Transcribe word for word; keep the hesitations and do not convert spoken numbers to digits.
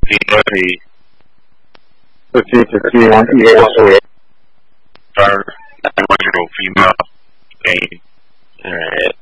P. fifteen fifty-one E S O eight. Third, nine-one-year-old female. Game. Alright.